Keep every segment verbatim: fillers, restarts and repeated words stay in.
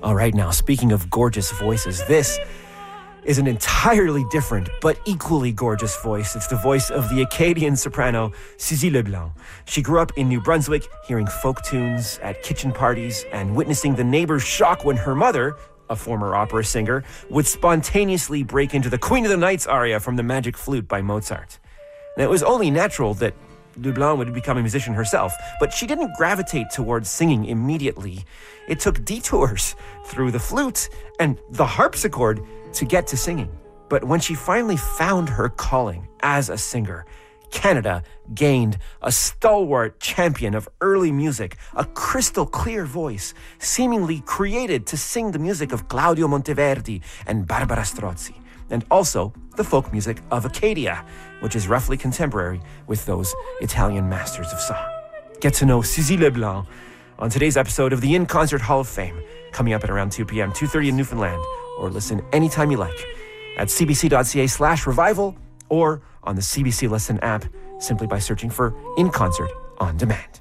All right, now, speaking of gorgeous voices, this is an entirely different but equally gorgeous voice. It's the voice of the Acadian soprano Suzy Leblanc. She grew up in New Brunswick, hearing folk tunes at kitchen parties and witnessing the neighbors' shock when her mother, a former opera singer, would spontaneously break into the Queen of the Nights aria from the Magic Flute by Mozart. Now, it was only natural that Leblanc would become a musician herself, but she didn't gravitate towards singing immediately. It took detours through the flute and the harpsichord to get to singing. But when she finally found her calling as a singer, Canada gained a stalwart champion of early music, a crystal clear voice, seemingly created to sing the music of Claudio Monteverdi and Barbara Strozzi, and also the folk music of Acadia, which is roughly contemporary with those Italian masters of song. Get to know Suzy Leblanc on today's episode of the In Concert Hall of Fame, coming up at around two p.m., two thirty in Newfoundland, or listen anytime you like at cbc.ca slash revival or on the C B C Listen app simply by searching for In Concert On Demand.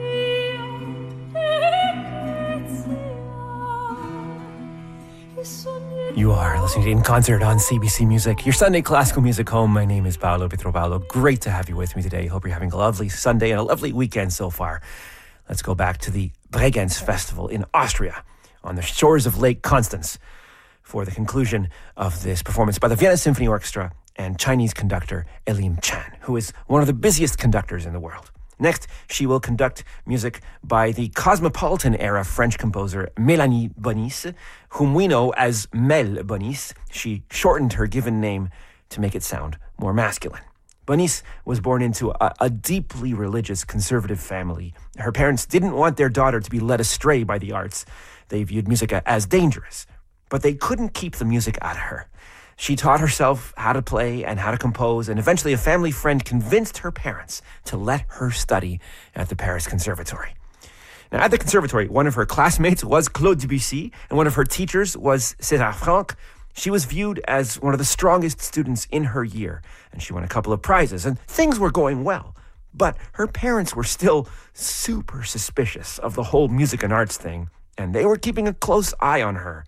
You are listening to In Concert on C B C Music, your Sunday classical music home. My name is Paolo Pietropaolo. Great to have you with me today. Hope you're having a lovely Sunday and a lovely weekend so far. Let's go back to the Bregenz Festival in Austria on the shores of Lake Constance for the conclusion of this performance by the Vienna Symphony Orchestra and Chinese conductor Elim Chan, who is one of the busiest conductors in the world. Next, she will conduct music by the Cosmopolitan-era French composer Mélanie Bonis, whom we know as Mel Bonis. She shortened her given name to make it sound more masculine. Bonis was born into a, a deeply religious conservative family. Her parents didn't want their daughter to be led astray by the arts. They viewed music as dangerous, but they couldn't keep the music out of her. She taught herself how to play and how to compose, and eventually a family friend convinced her parents to let her study at the Paris Conservatory. Now, at the conservatory, one of her classmates was Claude Debussy, and one of her teachers was César Franck. She was viewed as one of the strongest students in her year, and she won a couple of prizes, and things were going well. But her parents were still super suspicious of the whole music and arts thing, and they were keeping a close eye on her.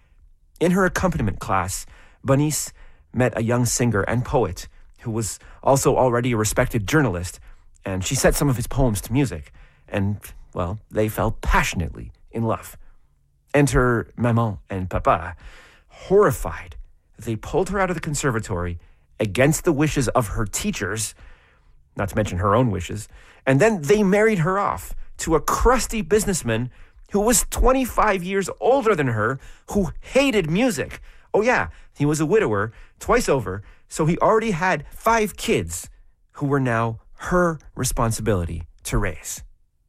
In her accompaniment class, Bonis met a young singer and poet who was also already a respected journalist, and she set some of his poems to music, and, well, they fell passionately in love. Enter Maman and Papa. Horrified, they pulled her out of the conservatory against the wishes of her teachers, not to mention her own wishes, and then they married her off to a crusty businessman who was twenty-five years older than her, who hated music. Oh yeah, he was a widower twice over, so he already had five kids who were now her responsibility to raise.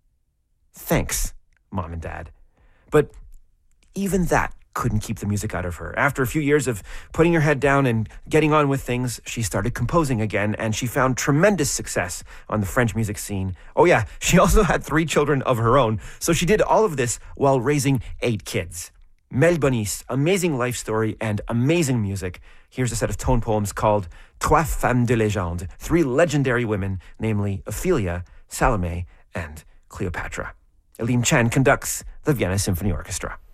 Thanks, Mom and Dad. But even that couldn't keep the music out of her. After a few years of putting her head down and getting on with things, she started composing again, and she found tremendous success on the French music scene. Oh yeah, she also had three children of her own, so she did all of this while raising eight kids. Mel Bonis, amazing life story and amazing music. Here's a set of tone poems called Trois Femmes de Légende, three legendary women, namely Ophelia, Salome, and Cleopatra. Elim Chan conducts the Vienna Symphony Orchestra.